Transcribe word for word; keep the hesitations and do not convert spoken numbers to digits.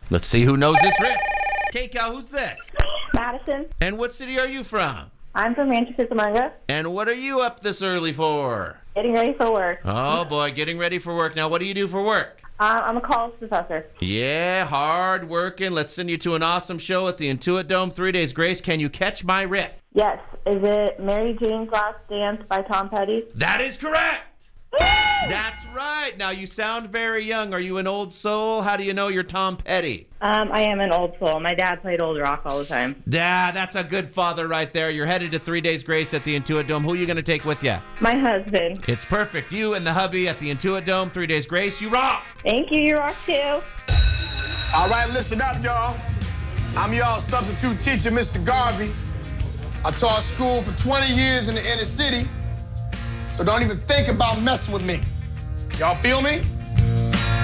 Let's see who knows this riff. K-Cal, who's this? Madison. And what city are you from? I'm from Rancho Cucamonga. And what are you up this early for? Getting ready for work. Oh, boy, getting ready for work. Now, what do you do for work? Uh, I'm a college professor. Yeah, hard working. Let's send you to an awesome show at the Intuit Dome, Three Days Grace. Can you catch my riff? Yes. Is it Mary Jane's Last Dance by Tom Petty? That is correct. That's right. Now, you sound very young. Are you an old soul? How do you know you're Tom Petty? Um, I am an old soul. My dad played old rock all the time. Yeah, that's a good father right there. You're headed to Three Days Grace at the Intuit Dome. Who are you going to take with you? My husband. It's perfect. You and the hubby at the Intuit Dome, Three Days Grace. You rock. Thank you. You rock too. All right, listen up, y'all. I'm y'all substitute teacher, Mister Garvey. I taught school for twenty years in the inner city, so don't even think about messing with me. Y'all feel me?